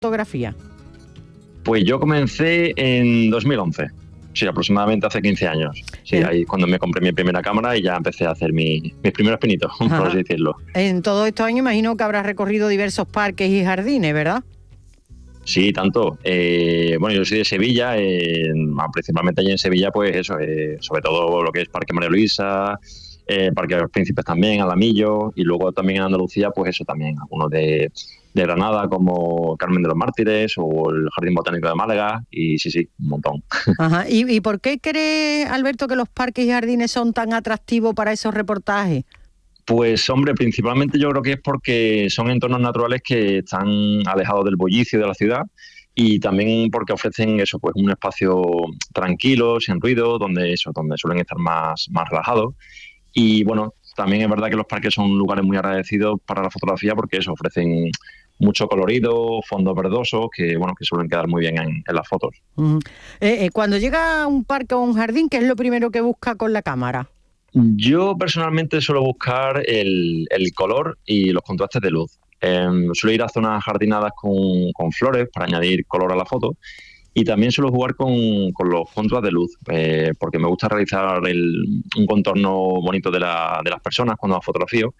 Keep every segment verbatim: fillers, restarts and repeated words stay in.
fotografía? Pues yo comencé en dos mil once, sí, aproximadamente hace quince años. Sí, Bien. ahí cuando me compré mi primera cámara y ya empecé a hacer mi, mis primeros pinitos, por Ajá. así decirlo. En todos estos años imagino que habrás recorrido diversos parques y jardines, ¿verdad? Sí, tanto. Eh, bueno, yo soy de Sevilla, eh, principalmente allí en Sevilla, pues eso, eh, sobre todo lo que es Parque María Luisa, eh, Parque de los Príncipes también, Alamillo, y luego también en Andalucía, pues eso también, algunos de, de Granada, como Carmen de los Mártires o el Jardín Botánico de Málaga, y sí, sí, un montón. Ajá. ¿Y, y por qué crees, Alberto, que los parques y jardines son tan atractivos para esos reportajes? Pues hombre, principalmente yo creo que es porque son entornos naturales que están alejados del bullicio de la ciudad y también porque ofrecen eso, pues un espacio tranquilo, sin ruido, donde eso, donde suelen estar más, más relajados. Y bueno, también es verdad que los parques son lugares muy agradecidos para la fotografía porque eso, ofrecen mucho colorido, fondos verdosos que bueno, que suelen quedar muy bien en, en las fotos. Uh-huh. eh, eh, cuando llega a un parque o un jardín, ¿qué es lo primero que busca con la cámara? Yo personalmente suelo buscar el, el color y los contrastes de luz. Eh, suelo ir a zonas jardinadas con, con flores para añadir color a la foto y también suelo jugar con, con los contras de luz eh, porque me gusta realizar el, un contorno bonito de, la, de las personas cuando las fotografío.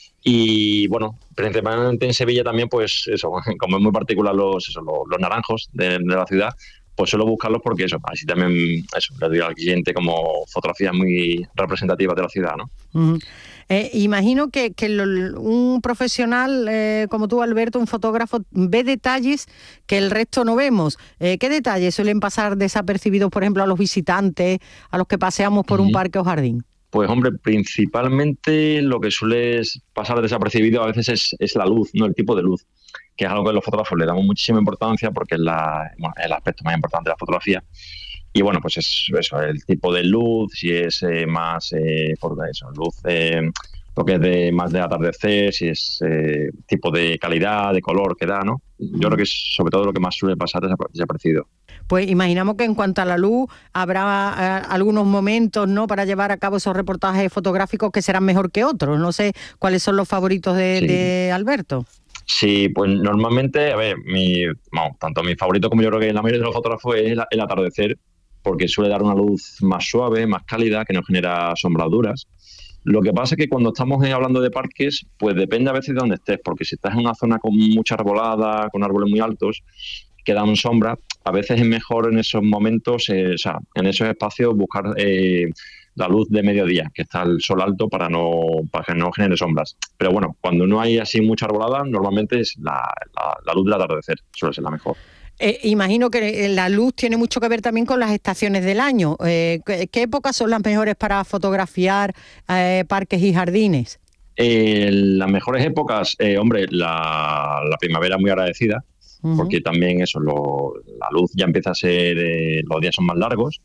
Y bueno, principalmente en Sevilla también, pues eso, como es muy particular los, eso, los, los naranjos de, de la ciudad, pues suelo buscarlos porque eso, así también eso, le doy al cliente como fotografías muy representativas de la ciudad, ¿no? Uh-huh. Eh, imagino que, que lo, un profesional eh, como tú, Alberto, un fotógrafo, ve detalles que el resto no vemos. Eh, ¿Qué detalles suelen pasar desapercibidos, por ejemplo, a los visitantes, a los que paseamos por uh-huh. un parque o jardín? Pues hombre, principalmente lo que suele pasar desapercibido a veces es, es la luz, no el tipo de luz, que es algo que los fotógrafos le damos muchísima importancia porque es la, bueno, el aspecto más importante de la fotografía. Y bueno, pues es eso, el tipo de luz, si es eh, más, eh, por eso, luz, eh, lo que es de, más de atardecer, si es eh, tipo de calidad, de color que da, ¿no? Yo creo que es sobre todo lo que más suele pasar desapercibido. Pues imaginamos que en cuanto a la luz habrá eh, algunos momentos, ¿no?, para llevar a cabo esos reportajes fotográficos que serán mejor que otros. No sé cuáles son los favoritos de, sí. de Alberto. Sí, pues normalmente, a ver, mi, bueno, tanto mi favorito como yo creo que la mayoría de los fotógrafos es el, el atardecer, porque suele dar una luz más suave, más cálida, que no genera sombras duras. Lo que pasa es que cuando estamos hablando de parques, pues depende a veces de dónde estés, porque si estás en una zona con mucha arbolada, con árboles muy altos, que dan sombra, a veces es mejor en esos momentos, eh, o sea, en esos espacios buscar eh, la luz de mediodía, que está el sol alto para, no, para que no genere sombras. Pero bueno, cuando no hay así mucha arbolada, normalmente es la, la, la luz del atardecer, suele ser la mejor. Eh, imagino que la luz tiene mucho que ver también con las estaciones del año. Eh, ¿qué, ¿Qué épocas son las mejores para fotografiar eh, parques y jardines? Eh, las mejores épocas, eh, hombre, la, la primavera muy agradecida, uh-huh. porque también eso, lo, la luz ya empieza a ser, eh, los días son más largos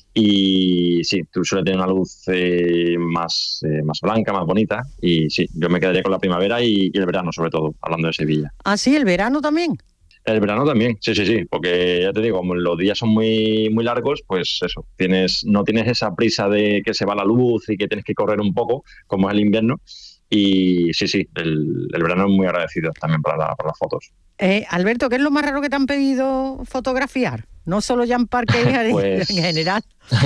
y sí, tú sueles tener una luz eh, más, eh, más blanca, más bonita y sí, yo me quedaría con la primavera y, y el verano sobre todo, hablando de Sevilla. ¿Ah, sí? ¿El verano también? El verano también, sí, sí, sí, porque ya te digo, como los días son muy muy largos, pues eso, tienes no tienes esa prisa de que se va la luz y que tienes que correr un poco, como es el invierno, y sí, sí, el, el verano es muy agradecido también para, la, para las fotos. Eh, Alberto, ¿qué es lo más raro que te han pedido fotografiar? No solo ya en parques y pues, en general.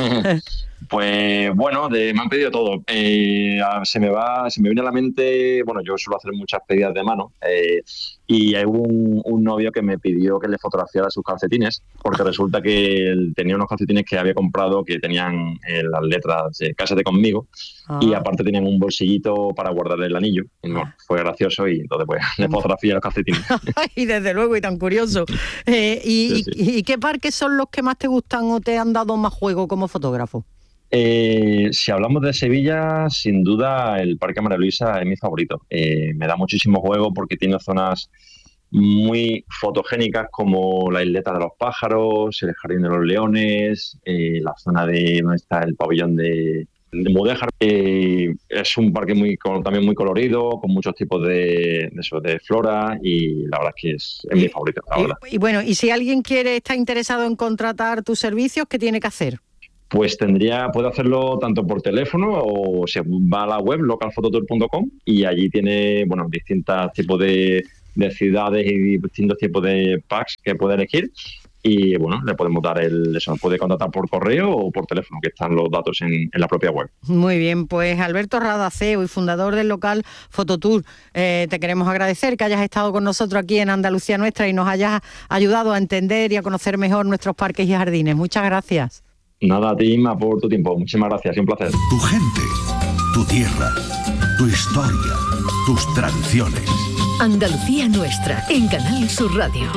Pues bueno, de, me han pedido todo. Eh, se me va, se me viene a la mente, bueno, yo suelo hacer muchas pedidas de mano eh, y hay un, un novio que me pidió que le fotografiara sus calcetines porque resulta que él tenía unos calcetines que había comprado que tenían eh, las letras de Cásate conmigo ah. y aparte tenían un bolsillito para guardar el anillo. Y bueno, fue gracioso y entonces pues le fotografié los calcetines. Y desde luego, y tan curioso. Eh, y, sí, sí. Y, ¿Y qué parques son los que más te gustan o te han dado más juego como fotógrafo? Eh, si hablamos de Sevilla, sin duda el Parque María Luisa es mi favorito. Eh, me da muchísimo juego porque tiene zonas muy fotogénicas como la isleta de los pájaros, el jardín de los leones, eh, la zona de donde está el pabellón de, de Mudéjar. Eh, es un parque muy también muy colorido, con muchos tipos de, de, eso, de flora y la verdad es que es, es y, mi favorito. La verdad. Y, y bueno, y si alguien quiere, está interesado en contratar tus servicios, ¿qué tiene que hacer? Pues tendría, puede hacerlo tanto por teléfono o se va a la web local phototour punto com y allí tiene, bueno, distintos tipos de, de ciudades y distintos tipos de packs que puede elegir. Y bueno, le podemos dar el, eso, puede contactar por correo o por teléfono, que están los datos en, en la propia web. Muy bien, pues Alberto Rada, C E O y fundador del local Fototour, eh, te queremos agradecer que hayas estado con nosotros aquí en Andalucía Nuestra y nos hayas ayudado a entender y a conocer mejor nuestros parques y jardines. Muchas gracias. Nada, a ti, Inma, por tu tiempo. Muchísimas gracias, un placer. Tu gente, tu tierra, tu historia, tus tradiciones. Andalucía Nuestra, en Canal Sur Radio.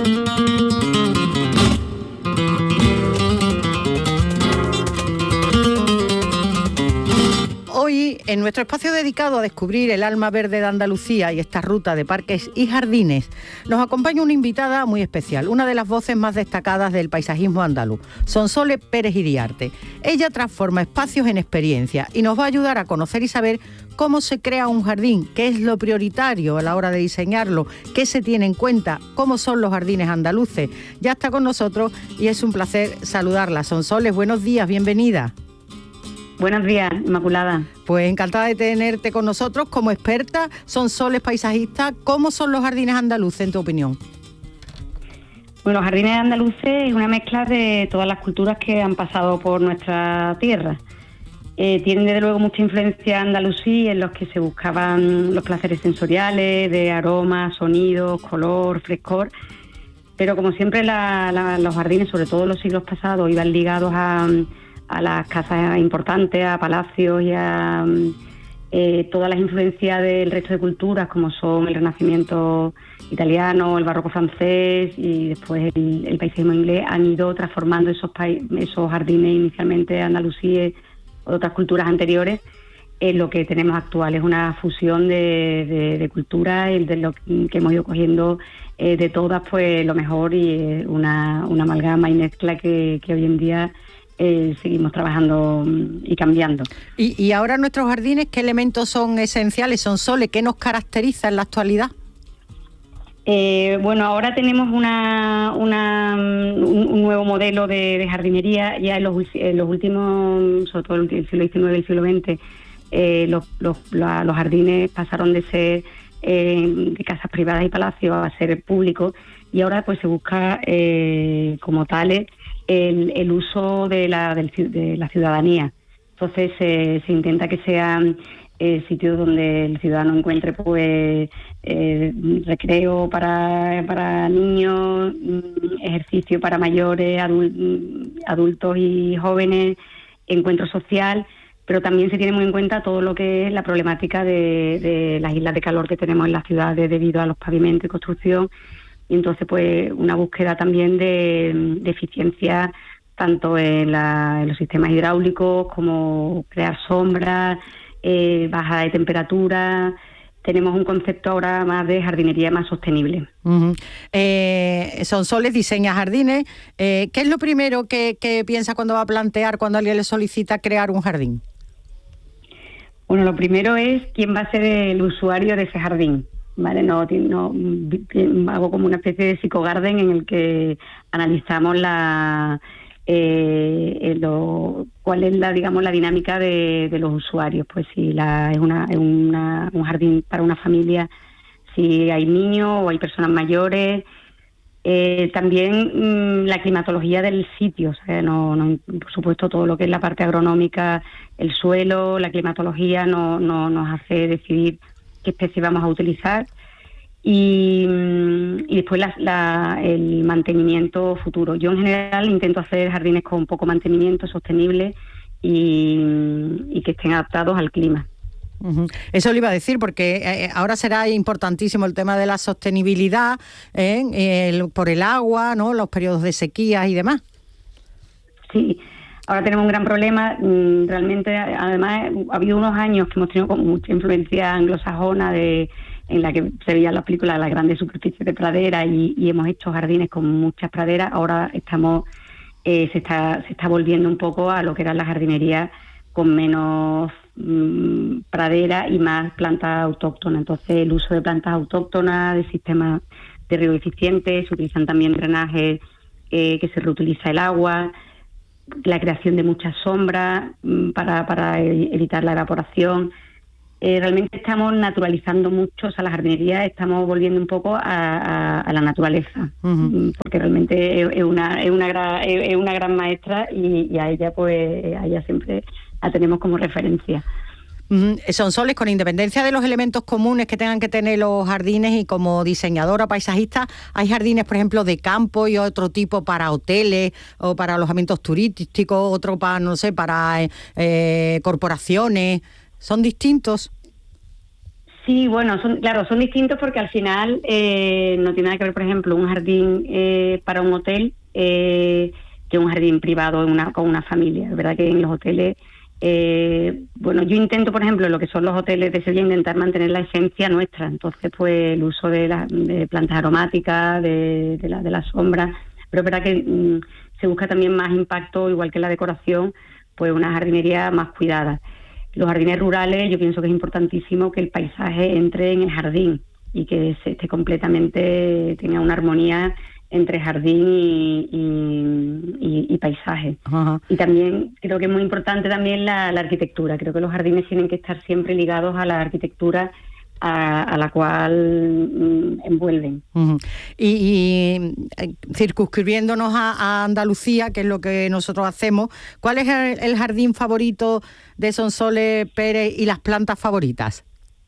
Hoy, en nuestro espacio dedicado a descubrir el alma verde de Andalucía y esta ruta de parques y jardines, nos acompaña una invitada muy especial, una de las voces más destacadas del paisajismo andaluz, Sonsoles Pérez Iriarte. Ella transforma espacios en experiencia y nos va a ayudar a conocer y saber cómo se crea un jardín, qué es lo prioritario a la hora de diseñarlo, qué se tiene en cuenta, cómo son los jardines andaluces. Ya está con nosotros y es un placer saludarla. Sonsoles, buenos días, bienvenida. Buenos días, Inmaculada. Pues encantada de tenerte con nosotros como experta. Sonsoles, paisajista. ¿Cómo son los jardines andaluces, en tu opinión? Bueno, los jardines andaluces es una mezcla de todas las culturas que han pasado por nuestra tierra. Eh, tienen desde luego mucha influencia andalusí, en los que se buscaban los placeres sensoriales, de aromas, sonidos, color, frescor. Pero como siempre la, la, los jardines, sobre todo en los siglos pasados, iban ligados a... a las casas importantes, a palacios y a eh, todas las influencias del resto de culturas, como son el Renacimiento italiano, el barroco francés y después el, el paisajismo inglés, han ido transformando esos, pa- esos jardines inicialmente andalusíes o de otras culturas anteriores en lo que tenemos actual. Es una fusión de, de, de culturas, y de lo que hemos ido cogiendo eh, de todas pues lo mejor, y eh, una, una amalgama y mezcla que, que hoy en día Eh, seguimos trabajando y cambiando. Y, y ahora nuestros jardines, ¿qué elementos son esenciales? Sonsoles, ¿qué nos caracteriza en la actualidad? Eh, bueno, ahora tenemos una, una un, un nuevo modelo de, de jardinería. Ya en los, en los últimos, sobre todo el siglo diecinueve y el siglo veinte, eh, los, los, la, los jardines pasaron de ser eh, de casas privadas y palacios a ser públicos, y ahora pues se busca eh, como tales El, el uso de la, del, de la ciudadanía. Entonces eh, se intenta que sean eh, sitios donde el ciudadano encuentre pues eh, recreo para, para niños, ejercicio para mayores, adul, adultos y jóvenes, encuentro social, pero también se tiene muy en cuenta todo lo que es la problemática de, de las islas de calor que tenemos en las ciudades debido a los pavimentos y construcción. Y entonces, pues, una búsqueda también de, de eficiencia tanto en, la, en los sistemas hidráulicos, como crear sombras, eh, baja de temperatura. Tenemos un concepto ahora más de jardinería más sostenible. Uh-huh. Eh, Sonsoles diseña jardines. Eh, ¿Qué es lo primero que, que piensa cuando va a plantear, cuando alguien le solicita crear un jardín? Bueno, lo primero es quién va a ser el usuario de ese jardín. Vale, no, no hago como una especie de psicogarden en el que analizamos la eh, lo, cuál es la digamos la dinámica de, de los usuarios. Pues si la, es una es una, un jardín para una familia, si hay niños o hay personas mayores. Eh, también mmm, la climatología del sitio, o sea, no, no, por supuesto todo lo que es la parte agronómica, el suelo, la climatología no, no nos hace decidir qué especie vamos a utilizar, y, y después la, la, el mantenimiento futuro. Yo en general intento hacer jardines con poco mantenimiento, sostenibles y, y que estén adaptados al clima. Uh-huh. Eso le iba a decir, porque eh, ahora será importantísimo el tema de la sostenibilidad ¿eh? el, por el agua, ¿no? Los periodos de sequía y demás. Sí. Ahora tenemos un gran problema, realmente, además ha habido unos años que hemos tenido como mucha influencia anglosajona de, en la que se veían las películas, las grandes superficies de pradera, y, y hemos hecho jardines con muchas praderas. Ahora estamos eh, se está se está volviendo un poco a lo que era la jardinería con menos mmm, pradera y más plantas autóctonas. Entonces el uso de plantas autóctonas, de sistemas de riego eficientes, se utilizan también drenajes eh, que se reutiliza el agua, la creación de muchas sombras para, para evitar la evaporación. eh, realmente estamos naturalizando mucho, o sea, la jardinería estamos volviendo un poco a, a, a la naturaleza, uh-huh. porque realmente es, es, una, es, una gran, es, es una gran maestra y, y a ella pues a ella siempre la tenemos como referencia. Uh-huh. Sonsoles, con independencia de los elementos comunes que tengan que tener los jardines, y como diseñadora paisajista, hay jardines, por ejemplo, de campo y otro tipo para hoteles o para alojamientos turísticos, otro para, no sé, para eh, corporaciones. ¿Son distintos? Sí, bueno, son, claro, son distintos porque al final eh, no tiene nada que ver, por ejemplo, un jardín eh, para un hotel eh, que un jardín privado en una, con una familia. Es verdad que en los hoteles, eh, bueno, yo intento, por ejemplo, en lo que son los hoteles de Sevilla, intentar mantener la esencia nuestra. Entonces, pues el uso de, la, de plantas aromáticas, de, de, la, de la sombra, pero es verdad que mm, se busca también más impacto, igual que en la decoración, pues una jardinería más cuidada. Los jardines rurales, yo pienso que es importantísimo que el paisaje entre en el jardín y que se esté completamente, tenga una armonía entre jardín y, y, y, y paisaje. Uh-huh. Y también creo que es muy importante también la, la arquitectura. Creo que los jardines tienen que estar siempre ligados a la arquitectura a, a la cual mm, envuelven. Uh-huh. Y, y circunscribiéndonos a, a Andalucía, que es lo que nosotros hacemos, ¿cuál es el, el jardín favorito de Sonsoles Pérez y las plantas favoritas?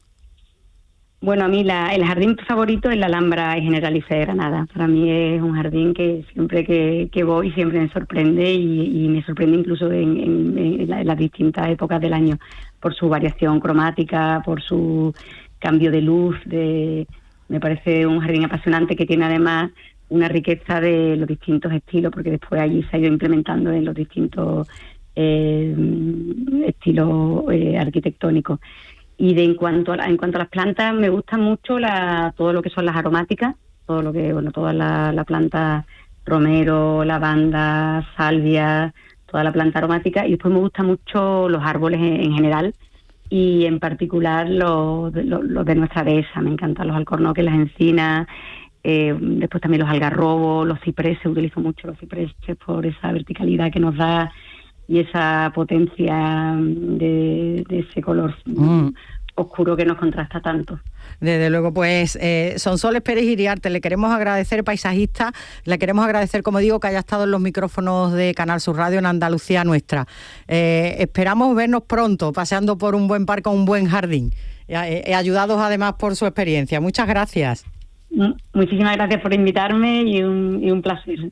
Bueno, a mí la, el jardín favorito es la Alhambra Generalife de Granada. Para mí es un jardín que siempre que, que voy siempre me sorprende y, y me sorprende incluso en, en, en, la, en las distintas épocas del año, por su variación cromática, por su cambio de luz. De, me parece un jardín apasionante que tiene además una riqueza de los distintos estilos, porque después allí se ha ido implementando en los distintos eh, estilos eh, arquitectónicos. Y de en cuanto a, en cuanto a las plantas, me gusta mucho la, todo lo que son las aromáticas, todo lo que, bueno, toda la, la planta romero, lavanda, salvia, toda la planta aromática. Y después me gustan mucho los árboles en, en general, y en particular los, los, los de nuestra dehesa. Me encantan los alcornoques, las encinas, eh, después también los algarrobos, los cipreses. Utilizo mucho los cipreses por esa verticalidad que nos da y esa potencia de, de ese color mm. oscuro que nos contrasta tanto. Desde luego, pues eh, Sonsoles Pérez Iriarte, le queremos agradecer, paisajista, le queremos agradecer, como digo, que haya estado en los micrófonos de Canal Sur Radio en Andalucía Nuestra. Eh, esperamos vernos pronto, paseando por un buen parque o un buen jardín, eh, eh, ayudados además por su experiencia. Muchas gracias. Muchísimas gracias por invitarme y un, y un placer.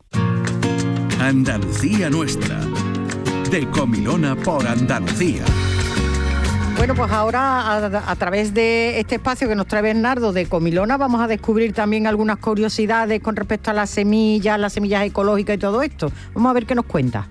Andalucía Nuestra, de Comilona por Andalucía. Bueno, pues ahora a, a través de este espacio que nos trae Bernardo de Comilona vamos a descubrir también algunas curiosidades con respecto a las semillas, las semillas ecológicas y todo esto. Vamos a ver qué nos cuenta.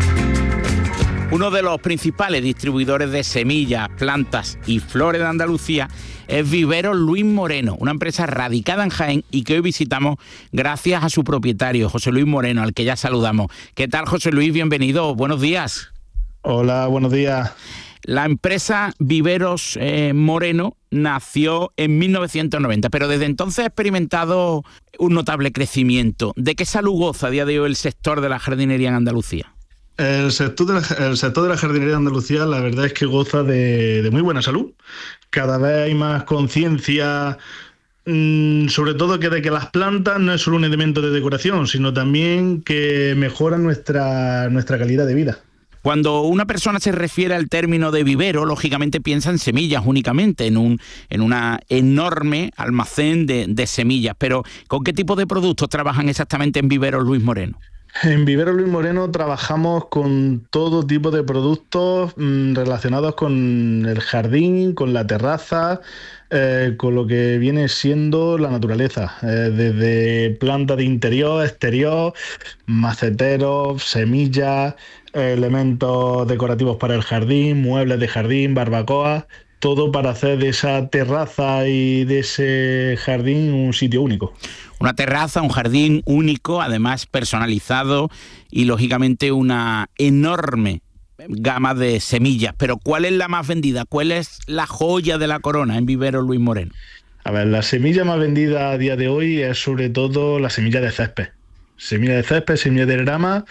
Uno de los principales distribuidores de semillas, plantas y flores de Andalucía es Viveros Luis Moreno, una empresa radicada en Jaén y que hoy visitamos gracias a su propietario, José Luis Moreno, al que ya saludamos. ¿Qué tal, José Luis? Bienvenido, buenos días. Hola, buenos días. La empresa Viveros eh, Moreno nació en mil novecientos noventa, pero desde entonces ha experimentado un notable crecimiento. ¿De qué salud goza a día de hoy el sector de la jardinería en Andalucía? El sector, de la, el sector de la jardinería de Andalucía, la verdad es que goza de, de muy buena salud. Cada vez hay más conciencia, mmm, sobre todo que de que las plantas no es solo un elemento de decoración, sino también que mejoran nuestra, nuestra calidad de vida. Cuando una persona se refiere al término de vivero, lógicamente piensa en semillas únicamente, en un en una enorme almacén de, de semillas. Pero, ¿con qué tipo de productos trabajan exactamente en Viveros Luis Moreno? En Viveros Luis Moreno trabajamos con todo tipo de productos mmm, relacionados con el jardín, con la terraza, eh, con lo que viene siendo la naturaleza, eh, desde plantas de interior, exterior, maceteros, semillas, eh, elementos decorativos para el jardín, muebles de jardín, barbacoas, todo para hacer de esa terraza y de ese jardín un sitio único. Una terraza, un jardín único, además personalizado y lógicamente una enorme gama de semillas. Pero ¿cuál es la más vendida? ¿Cuál es la joya de la corona en Viveros Luis Moreno? A ver, la semilla más vendida a día de hoy es sobre todo la semilla de césped. Semilla de césped, semilla de grama,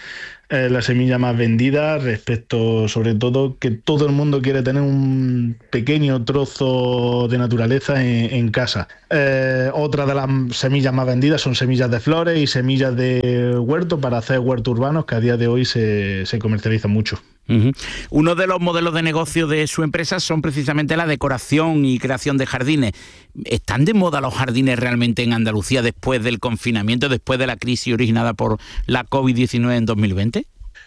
Es la semilla más vendida respecto, sobre todo, que todo el mundo quiere tener un pequeño trozo de naturaleza en, en casa. Eh, otra de las semillas más vendidas son semillas de flores y semillas de huerto para hacer huertos urbanos, que a día de hoy se, se comercializan mucho. Uh-huh. Uno de los modelos de negocio de su empresa son precisamente la decoración y creación de jardines. ¿Están de moda los jardines realmente en Andalucía después del confinamiento, después de la crisis originada por la covid diecinueve en dos mil veinte?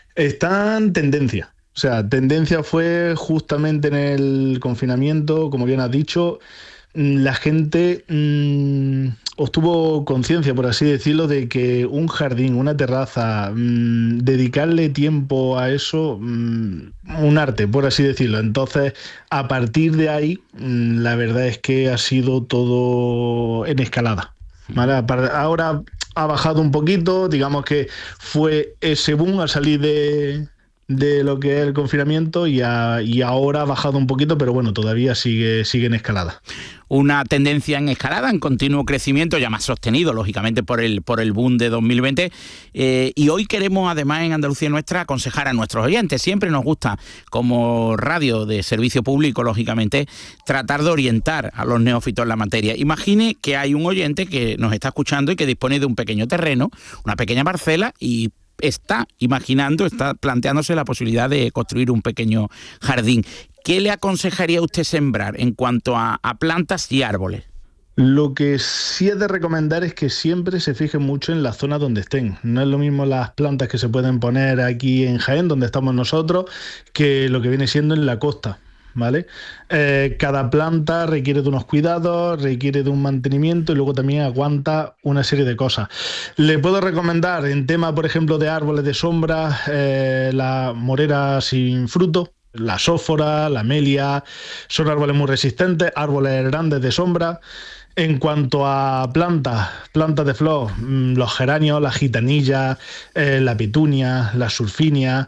Está en tendencia. O sea, tendencia fue justamente en el confinamiento, como bien has dicho, la gente mmm, obtuvo conciencia, por así decirlo, de que un jardín, una terraza, mmm, dedicarle tiempo a eso, mmm, un arte, por así decirlo. Entonces, a partir de ahí, mmm, la verdad es que ha sido todo en escalada, ¿vale? Ahora ha bajado un poquito, digamos que fue ese boom al salir de... de lo que es el confinamiento y, a, y ahora ha bajado un poquito, pero bueno, todavía sigue, sigue en escalada. Una tendencia en escalada, en continuo crecimiento, ya más sostenido, lógicamente, por el, por el boom de dos mil veinte. Eh, y hoy queremos, además, en Andalucía Nuestra, aconsejar a nuestros oyentes. Siempre nos gusta, como radio de servicio público, lógicamente, tratar de orientar a los neófitos en la materia. Imagine que hay un oyente que nos está escuchando y que dispone de un pequeño terreno, una pequeña parcela, y está imaginando, está planteándose la posibilidad de construir un pequeño jardín. ¿Qué le aconsejaría usted sembrar en cuanto a, a plantas y árboles? Lo que sí es de recomendar es que siempre se fijen mucho en la zona donde estén. No es lo mismo las plantas que se pueden poner aquí en Jaén, donde estamos nosotros, que lo que viene siendo en la costa, ¿vale? Eh, cada planta requiere de unos cuidados, requiere de un mantenimiento y luego también aguanta una serie de cosas. Le puedo recomendar en tema, por ejemplo, de árboles de sombra, eh, la morera sin fruto, la sófora, la melia, son árboles muy resistentes, árboles grandes de sombra. En cuanto a plantas, plantas de flor, los geranios, la gitanilla, eh, la petunia, la sulfinia,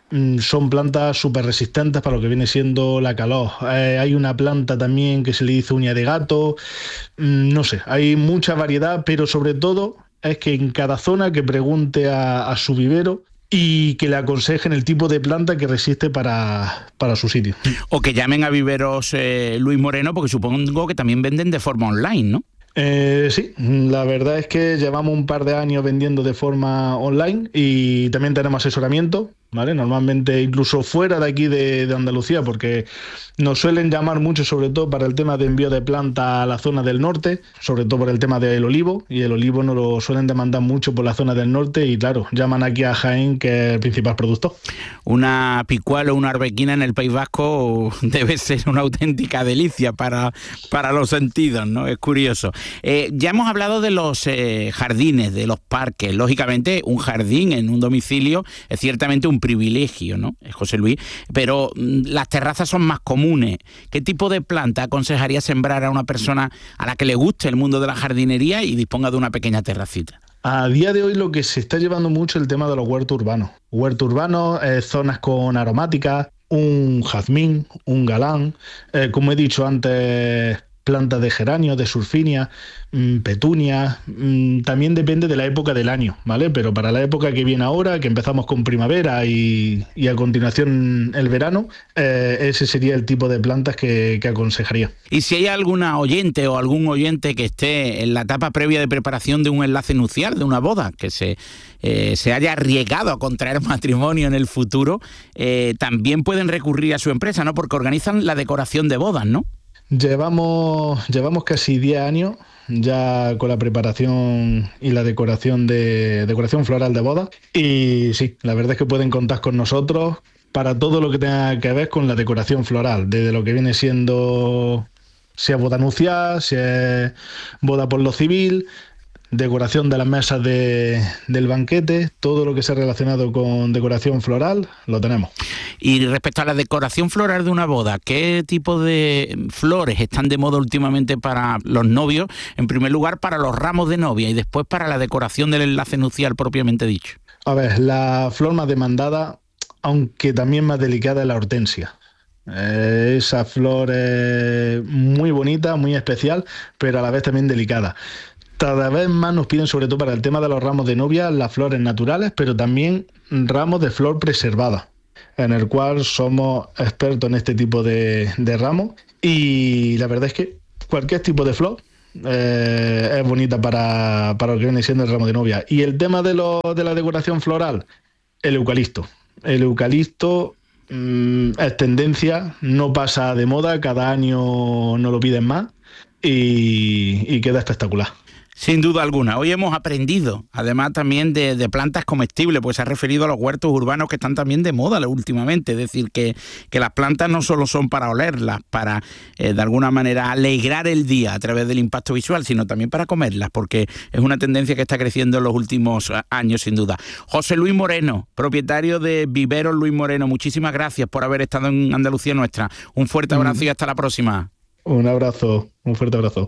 son plantas súper resistentes para lo que viene siendo la calor. Eh, hay una planta también que se le dice uña de gato, no sé, hay mucha variedad, pero sobre todo es que en cada zona que pregunte a, a su vivero y que le aconsejen el tipo de planta que resiste para, para su sitio. O que llamen a Viveros eh, Luis Moreno, porque supongo que también venden de forma online, ¿no? Eh, sí, la verdad es que llevamos un par de años vendiendo de forma online y también tenemos asesoramiento, ¿vale? Normalmente incluso fuera de aquí de, de Andalucía, porque nos suelen llamar mucho, sobre todo para el tema de envío de planta a la zona del norte, sobre todo por el tema del olivo, y el olivo nos lo suelen demandar mucho por la zona del norte y claro, llaman aquí a Jaén, que es el principal productor. Una picual o una arbequina en el País Vasco debe ser una auténtica delicia para, para los sentidos, ¿no? Es curioso. Eh, ya hemos hablado de los eh, jardines, de los parques. Lógicamente, un jardín en un domicilio es ciertamente un privilegio, ¿no, José Luis? Pero mm, las terrazas son más comunes. ¿Qué tipo de planta aconsejaría sembrar a una persona a la que le guste el mundo de la jardinería y disponga de una pequeña terracita? A día de hoy lo que se está llevando mucho es el tema de los huertos urbanos. Huertos urbanos, eh, zonas con aromáticas, un jazmín, un galán, eh, como he dicho antes, plantas de geranio, de sulfinia, mmm, petunia, mmm, también depende de la época del año, ¿vale? Pero para la época que viene ahora, que empezamos con primavera y, y a continuación el verano, eh, ese sería el tipo de plantas que, que aconsejaría. Y si hay alguna oyente o algún oyente que esté en la etapa previa de preparación de un enlace nupcial, de una boda, que se, eh, se haya arriesgado a contraer matrimonio en el futuro, eh, también pueden recurrir a su empresa, ¿no? Porque organizan la decoración de bodas, ¿no? Llevamos, llevamos casi diez años ya con la preparación y la decoración de decoración floral de boda y sí, la verdad es que pueden contar con nosotros para todo lo que tenga que ver con la decoración floral, desde lo que viene siendo si es boda nupcial, si es boda por lo civil, decoración de las mesas de, del banquete, todo lo que sea relacionado con decoración floral, lo tenemos. Y respecto a la decoración floral de una boda, ¿qué tipo de flores están de moda últimamente para los novios? En primer lugar, para los ramos de novia y después para la decoración del enlace nupcial propiamente dicho. A ver, la flor más demandada, aunque también más delicada, es la hortensia. Eh, esa flor es muy bonita, muy especial, pero a la vez también delicada. cada vez más nos piden, sobre todo para el tema de los ramos de novia, las flores naturales, pero también ramos de flor preservada, en el cual somos expertos en este tipo de, de ramos. Y la verdad es que cualquier tipo de flor eh, es bonita para, para lo que viene siendo el ramo de novia. Y el tema de, lo, de la decoración floral, el eucalipto. El eucalipto mmm, es tendencia, no pasa de moda, cada año no lo piden más y, y queda espectacular. Sin duda alguna. Hoy hemos aprendido, además también de, de plantas comestibles, pues se ha referido a los huertos urbanos que están también de moda últimamente. Es decir, que, que las plantas no solo son para olerlas, para eh, de alguna manera alegrar el día a través del impacto visual, sino también para comerlas, porque es una tendencia que está creciendo en los últimos años, sin duda. José Luis Moreno, propietario de Viveros Luis Moreno, muchísimas gracias por haber estado en Andalucía Nuestra. Un fuerte abrazo mm. y hasta la próxima. Un abrazo, un fuerte abrazo.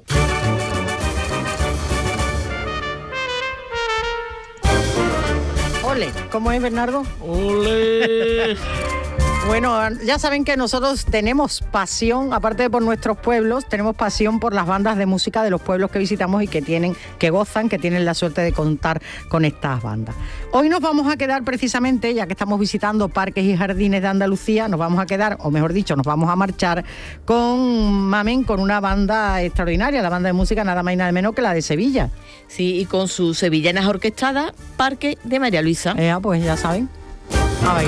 Ole, ¿cómo es, Bernardo? ¡Ole! Bueno, ya saben que nosotros tenemos pasión, aparte de por nuestros pueblos, tenemos pasión por las bandas de música de los pueblos que visitamos y que tienen, que gozan, que tienen la suerte de contar con estas bandas. Hoy nos vamos a quedar precisamente, ya que estamos visitando parques y jardines de Andalucía, nos vamos a quedar, o mejor dicho, nos vamos a marchar con Mamen, con una banda extraordinaria, la banda de música nada más y nada menos que la de Sevilla. Sí, y con sus sevillanas orquestadas, Parque de María Luisa. Eh, pues ya saben.